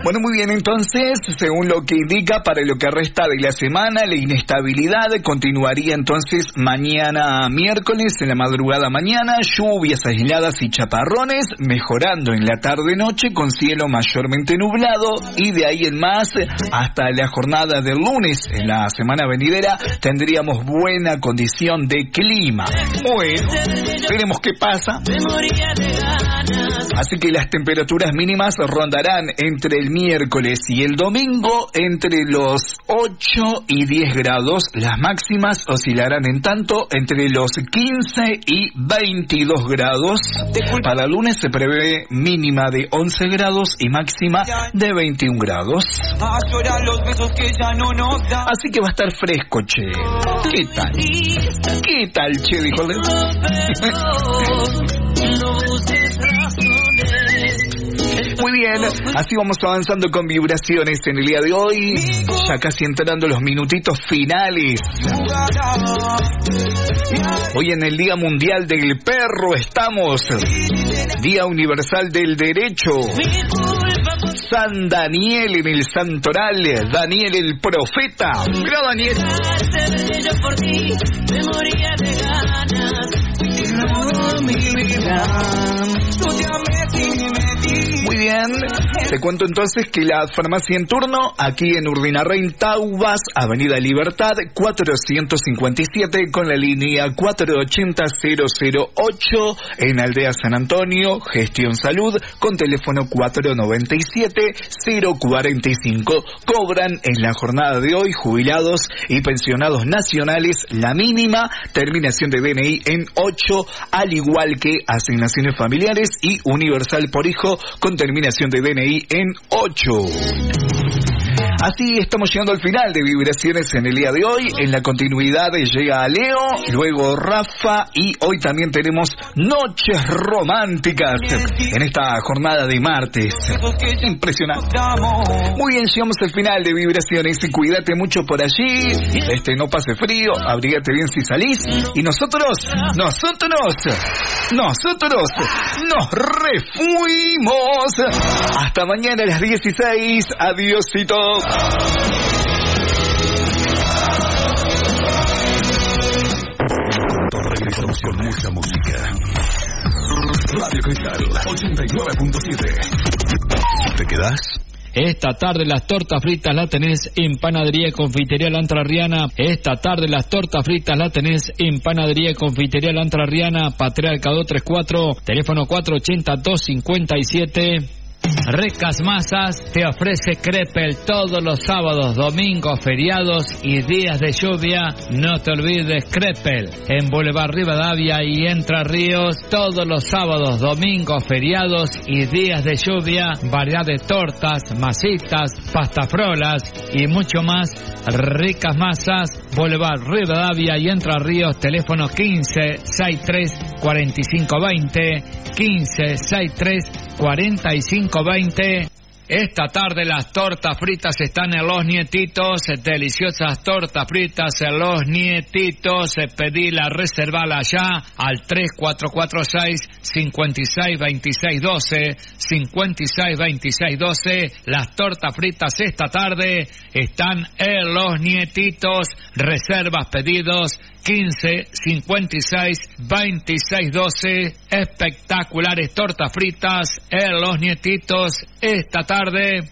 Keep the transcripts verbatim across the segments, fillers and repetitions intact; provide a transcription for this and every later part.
Bueno, muy bien, entonces, según lo que indica para lo que resta de la semana, la inestabilidad continuaría entonces mañana miércoles, en la madrugada mañana, lluvias aisladas y chaparrones, mejorando en la tarde-noche con cielo mayormente nublado, y de ahí en más, hasta la jornada del lunes, en la semana venidera, tendríamos buena condición de clima. Bueno, veremos qué pasa. Así que las temperaturas mínimas rondarán entre el miércoles y el domingo entre los ocho y diez grados. Las máximas oscilarán en tanto entre los quince y veintidós grados. Para el lunes se prevé mínima de once grados y máxima de veintiún grados. Así que va a estar fresco, che. ¿Qué tal? ¿Qué tal, che? Dijo. Muy bien, así vamos avanzando con vibraciones en el día de hoy, ya casi entrando los minutitos finales. Hoy en el Día Mundial del Perro estamos, Día Universal del Derecho, San Daniel en el Santoral, Daniel el Profeta. Mira, Daniel. Muy bien, te cuento entonces que la farmacia en turno, aquí en Urdinarrain Taubas, Avenida Libertad, cuatrocientos cincuenta y siete, con la línea cuatro ochenta cero cero ocho, en Aldea San Antonio, Gestión Salud, con teléfono cuatro noventa y siete cero cuarenta y cinco. Cobran en la jornada de hoy jubilados y pensionados nacionales la mínima, terminación de D N I en ocho, al igual que asignaciones familiares y universal por hijo, con terminación de D N I en ocho. Así estamos llegando al final de Vibraciones en el día de hoy. En la continuidad llega Leo, luego Rafa, y hoy también tenemos Noches Románticas en esta jornada de martes. Impresionante. Muy bien, llegamos al final de Vibraciones y cuídate mucho por allí. Este, no pase frío, abrígate bien si salís. Y nosotros, nosotros, nosotros nos refuimos. Hasta mañana a las dieciséis. Adiósito. Regresamos con mucha música. Radio Cristal ochenta y nueve punto siete. ¿Te quedás? Esta tarde las tortas fritas la tenés en Panadería y Confitería La Entrerriana. Esta tarde las tortas fritas la tenés en Panadería y Confitería La Entrerriana. Patriarca dos treinta y cuatro, teléfono cuatro ochenta dos cincuenta y siete. Recas Masas te ofrece Crepel todos los sábados, domingos, feriados y días de lluvia. No te olvides Crepel en Boulevard Rivadavia y Entre Ríos, todos los sábados, domingos, feriados y días de lluvia. Variedad de tortas, masitas, pastafrolas y mucho más. Ricas Masas, Boulevard Rivadavia y Entre Ríos, teléfono quince sesenta y tres cuarenta y cinco veinte, quince sesenta y tres cuarenta y cinco veinte. Esta tarde las tortas fritas están en Los Nietitos, deliciosas tortas fritas en Los Nietitos. Pedila, reservala ya al tres cuatro cuatro seis, cinco seis dos seis uno dos, cinco seis dos seis uno dos. Las tortas fritas esta tarde están en Los Nietitos. Reservas, pedidos quince cincuenta y seis veintiséis doce. Espectaculares tortas fritas en Los Nietitos esta tarde.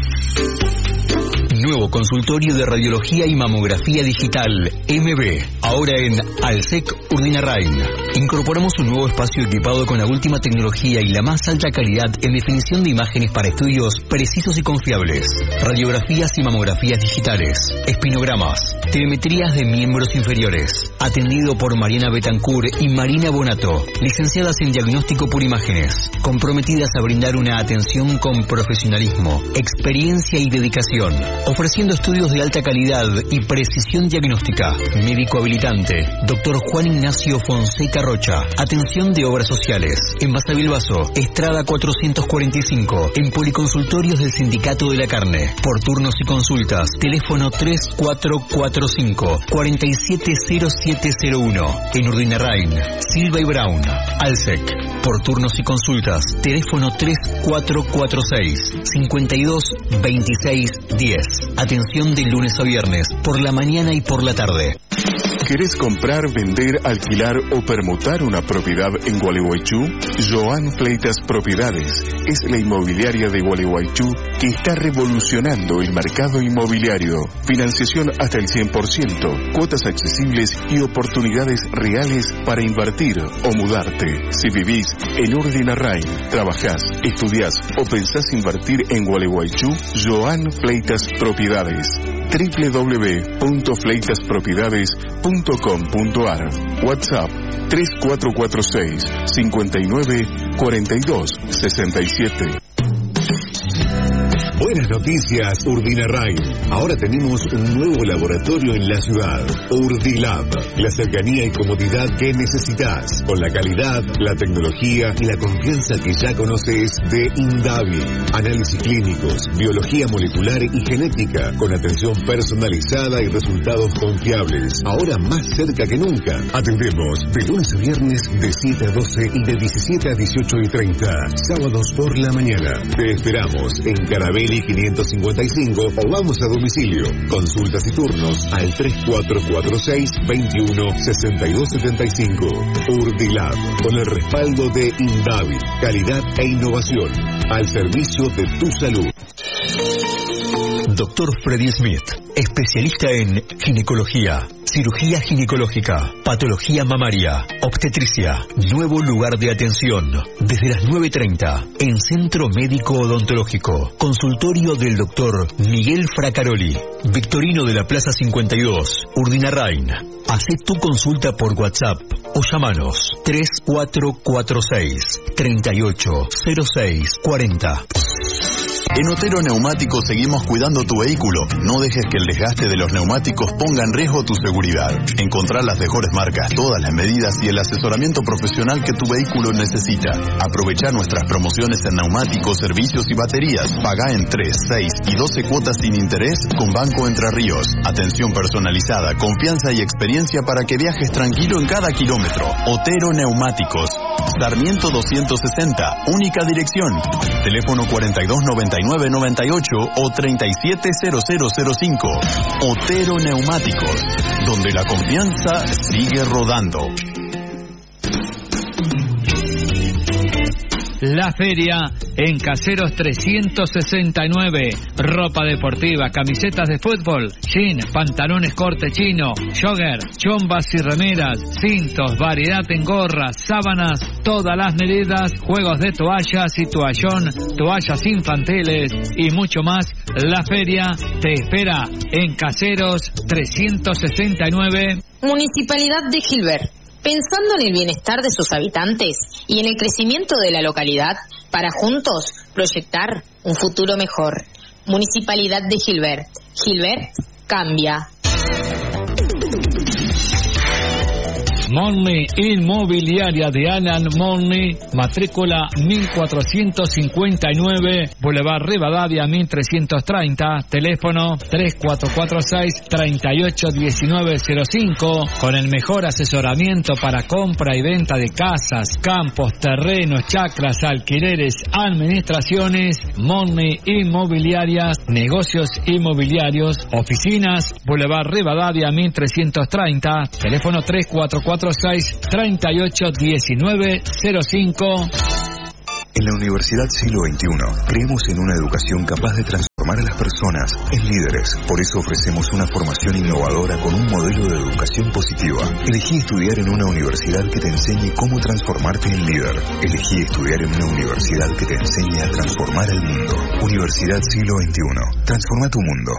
Nuevo consultorio de radiología y mamografía digital, M B, ahora en Alsec Urdinarrain. Incorporamos un nuevo espacio equipado con la última tecnología y la más alta calidad en definición de imágenes para estudios precisos y confiables. Radiografías y mamografías digitales, espinogramas, telemetrías de miembros inferiores. Atendido por Mariana Betancourt y Marina Bonato, licenciadas en diagnóstico por imágenes, comprometidas a brindar una atención con profesionalismo, experiencia y dedicación. Ofreciendo estudios de alta calidad y precisión diagnóstica. Médico habilitante, doctor Juan Ignacio Fonseca Rocha. Atención de obras sociales. En Basavilbaso, Estrada cuatrocientos cuarenta y cinco. En Policonsultorios del Sindicato de la Carne. Por turnos y consultas, teléfono tres cuatro cuatro cinco, cuatro siete cero siete cero uno. En Urdinarrain, Silva y Brown, Alsec. Por turnos y consultas, teléfono tres cuatro cuatro seis, cinco dos dos seis uno cero. Atención de lunes a viernes, por la mañana y por la tarde. ¿Querés comprar, vender, alquilar o permutar una propiedad en Gualeguaychú? Joan Fleitas Propiedades es la inmobiliaria de Gualeguaychú que está revolucionando el mercado inmobiliario. Financiación hasta el cien por ciento, cuotas accesibles y oportunidades reales para invertir o mudarte. Si vivís en Urdinarrain, trabajás, estudiás o pensás invertir en Gualeguaychú, Joan Fleitas Propiedades. doble u doble u doble u punto fleitas propiedades punto com punto a r. WhatsApp tres cuatro cuatro seis, cinco nueve, cuatro dos seis siete. Buenas noticias, Urdinarrain. Ahora tenemos un nuevo laboratorio en la ciudad, Urdilab. La cercanía y comodidad que necesitas, con la calidad, la tecnología y la confianza que ya conoces de Indavi. Análisis clínicos, biología molecular y genética, con atención personalizada y resultados confiables. Ahora más cerca que nunca. Atendemos de lunes a viernes de siete a doce y de diecisiete a dieciocho y treinta. Sábados por la mañana. Te esperamos en Carabelli quinientos cincuenta y cinco o vamos a domicilio. Consultas y turnos al tres cuatro cuatro seis, veintiuno, sesenta y dos setenta y cinco. Urdilab, con el respaldo de Indavi, calidad e innovación, al servicio de tu salud. Doctor Freddy Smith, especialista en ginecología, cirugía ginecológica, patología mamaria, obstetricia. Nuevo lugar de atención, desde las nueve y treinta, en Centro Médico Odontológico. Consultorio del doctor Miguel Fracaroli, Victorino de la Plaza cincuenta y dos, Urdinarrain. Hacé tu consulta por WhatsApp o llamanos tres cuatro cuatro seis, treinta y ocho, cero seis, cuarenta. En Otero Neumáticos seguimos cuidando tu vehículo. No dejes que el desgaste de los neumáticos ponga en riesgo tu seguridad. Encontrar las mejores marcas, todas las medidas y el asesoramiento profesional que tu vehículo necesita. Aprovecha nuestras promociones en neumáticos, servicios y baterías. Paga en tres, seis y doce cuotas sin interés con Banco Entre Ríos. Atención personalizada, confianza y experiencia para que viajes tranquilo en cada kilómetro. Otero Neumáticos. Sarmiento doscientos sesenta, única dirección. Teléfono cuarenta y dos noventa y nueve noventa y ocho o treinta y siete cero cero cero cinco. Otero Neumáticos, donde la confianza sigue rodando. La feria en Caseros trescientos sesenta y nueve. Ropa deportiva, camisetas de fútbol, jean, pantalones corte chino, jogger, chombas y remeras, cintos, variedad en gorras, sábanas, todas las medidas, juegos de toallas y toallón, toallas infantiles y mucho más. La feria te espera en Caseros trescientos sesenta y nueve. Municipalidad de Gilbert. Pensando en el bienestar de sus habitantes y en el crecimiento de la localidad, para juntos proyectar un futuro mejor. Municipalidad de Gilbert. Gilbert cambia. Money Inmobiliaria de Alan Money, matrícula mil cuatrocientos cincuenta y nueve, Boulevard Rivadavia mil trescientos treinta, teléfono tres cuatro cuatro seis, treinta y ocho diecinueve cero cinco, con el mejor asesoramiento para compra y venta de casas, campos, terrenos, chacras, alquileres, administraciones. Money Inmobiliarias, negocios inmobiliarios, oficinas, Boulevard Rivadavia mil trescientos treinta, teléfono tres cuatro cuatro seis, treinta y ocho diecinueve cero cinco. En la Universidad Siglo veintiuno creemos en una educación capaz de transformar a las personas en líderes. Por eso ofrecemos una formación innovadora con un modelo de educación positiva. Elegí estudiar en una universidad que te enseñe cómo transformarte en líder. Elegí estudiar en una universidad que te enseñe a transformar el mundo. Universidad Siglo veintiuno. Transforma tu mundo.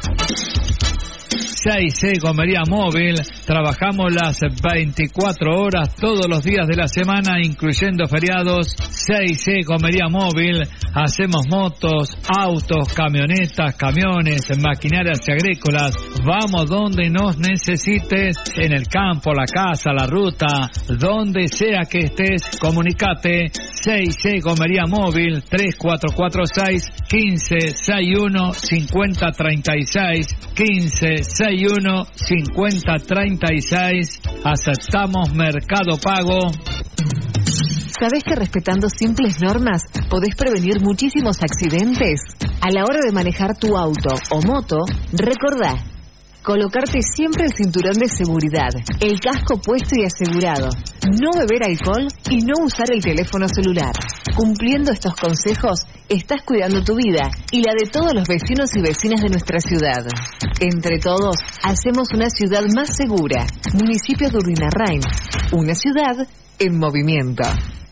seis C Gomería Móvil, trabajamos las veinticuatro horas todos los días de la semana, incluyendo feriados. seis C Gomería Móvil, hacemos motos, autos, camionetas, camiones, maquinarias y agrícolas. Vamos donde nos necesites, en el campo, la casa, la ruta, donde sea que estés, comunicate. seis C Gomería Móvil, tres cuatro cuatro seis, quince sesenta y uno, cincuenta treinta y seis, quince sesenta y uno, cincuenta treinta y seis. Aceptamos Mercado Pago. ¿Sabés que respetando simples normas podés prevenir muchísimos accidentes? A la hora de manejar tu auto o moto, recordá colocarte siempre el cinturón de seguridad, el casco puesto y asegurado, no beber alcohol y no usar el teléfono celular. Cumpliendo estos consejos, estás cuidando tu vida y la de todos los vecinos y vecinas de nuestra ciudad. Entre todos, hacemos una ciudad más segura. Municipio de Urdinarrain, una ciudad en movimiento.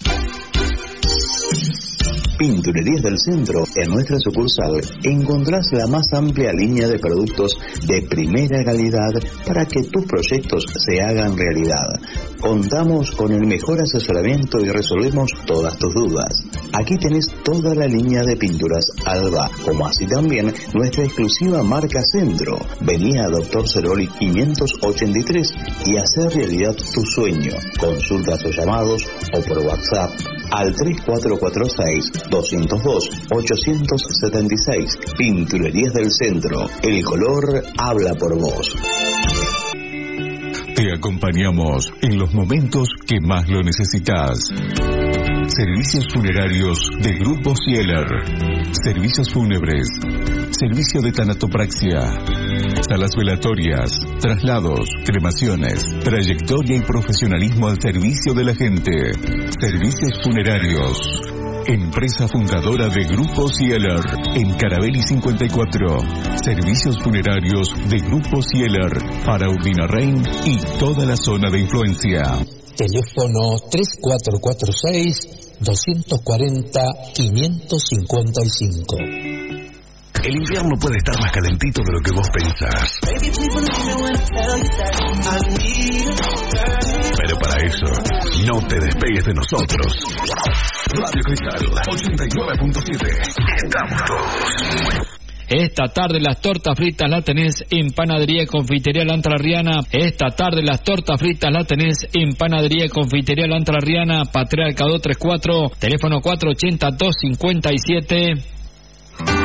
Pinturerías del Centro. En nuestra sucursal encontrás la más amplia línea de productos de primera calidad para que tus proyectos se hagan realidad. Contamos con el mejor asesoramiento y resolvemos todas tus dudas. Aquí tenés toda la línea de pinturas Alba, como así también nuestra exclusiva marca Centro. Vení a Doctor Ceroli quinientos ochenta y tres y hacer realidad tu sueño. Consultas o llamados o por WhatsApp al tres cuatro cuatro seis, dos cero dos, ocho siete seis. Pinturerías del Centro. El color habla por vos. Te acompañamos en los momentos que más lo necesitas. Servicios funerarios de Grupo Cieler. Servicios fúnebres. Servicio de tanatopraxia. Salas velatorias. Traslados. Cremaciones. Trayectoria y profesionalismo al servicio de la gente. Servicios funerarios. Empresa fundadora de Grupo Cieler en Carabelli cincuenta y cuatro. Servicios funerarios de Grupo Cieler para Urdinarrain y toda la zona de influencia. Teléfono tres cuatro cuatro seis, dos cuatro cero, cinco cinco cinco. El invierno puede estar más calentito de lo que vos pensás. Pero para eso, no te despegues de nosotros. Radio Cristal ochenta y nueve punto siete. Estamos todos. Esta tarde las tortas fritas la tenés en Panadería y Confitería La Entrerriana. Esta tarde las tortas fritas la tenés en Panadería y Confitería La Entrerriana. Patriarca doscientos treinta y cuatro, teléfono cuatro ochenta, dos cincuenta y siete.